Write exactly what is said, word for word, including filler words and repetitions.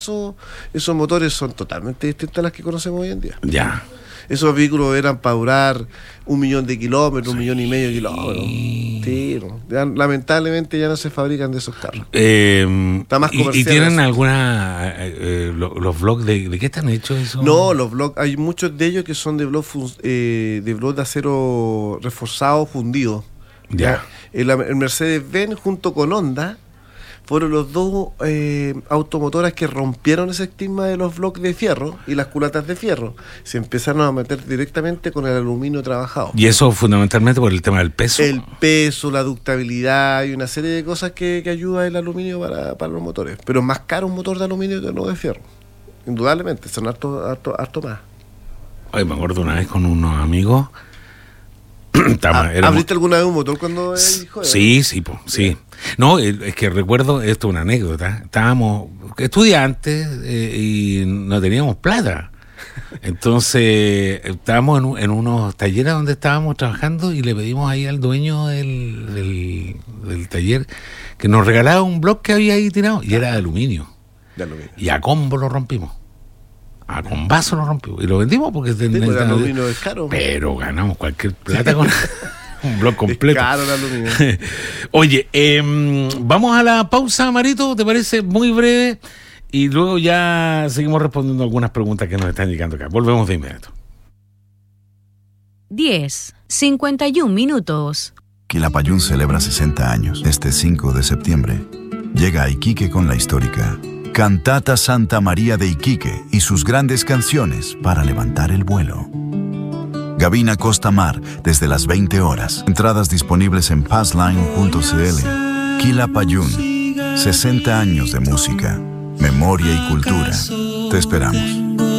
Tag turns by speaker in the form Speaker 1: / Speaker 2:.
Speaker 1: Eso, esos motores son totalmente distintos a las que conocemos hoy en día.
Speaker 2: Ya.
Speaker 1: Esos vehículos eran para durar un millón de kilómetros, sí. un millón y medio de kilómetros. Sí, no. Ya, lamentablemente ya no se fabrican de esos carros.
Speaker 2: Eh,
Speaker 1: Está más comercial.
Speaker 2: ¿Y, y tienen alguna eh, eh, los, los blogs de, de qué están hechos eso?
Speaker 1: No, los blogs, hay muchos de ellos que son de blogs eh, de blogs de acero reforzado fundido.
Speaker 2: Ya.
Speaker 1: El, el Mercedes-Benz junto con Honda fueron los dos eh, automotoras que rompieron ese estigma de los bloques de fierro y las culatas de fierro. Se empezaron a meter directamente con el aluminio trabajado.
Speaker 2: ¿Y eso fundamentalmente por el tema del peso?
Speaker 1: El peso, la ductabilidad y una serie de cosas que, que ayuda el aluminio para, para los motores. Pero es más caro un motor de aluminio que uno de fierro. Indudablemente, son harto, harto, harto más.
Speaker 2: Oye, me acuerdo una vez con unos amigos.
Speaker 1: Estaba, éramos... ¿Abriste alguna vez un motor cuando eres hijo?
Speaker 2: Sí, sí, po, sí. No, es que recuerdo, esto es una anécdota, estábamos estudiantes eh, y no teníamos plata. Entonces, estábamos en, en unos talleres donde estábamos trabajando y le pedimos ahí al dueño del, del, del taller que nos regalara un bloque que había ahí tirado y era de aluminio.
Speaker 1: De aluminio.
Speaker 2: Y a combo lo rompimos. A combazo lo rompimos y lo vendimos porque
Speaker 1: sí, el aluminio es caro.
Speaker 2: Pero ganamos cualquier plata con un blog completo.
Speaker 1: Es caro el aluminio.
Speaker 2: Oye, eh, vamos a la pausa, Marito, ¿te parece? Muy breve. Y luego ya seguimos respondiendo algunas preguntas que nos están llegando acá. Volvemos de inmediato.
Speaker 3: diez, cincuenta y un minutos.
Speaker 4: Quilapayún celebra sesenta años. Este cinco de septiembre llega a Iquique con la histórica Cantata Santa María de Iquique y sus grandes canciones para levantar el vuelo. Gavina Costa Mar desde las veinte horas. Entradas disponibles en passline punto c l. Quilapayún, sesenta años de música, memoria y cultura. Te esperamos.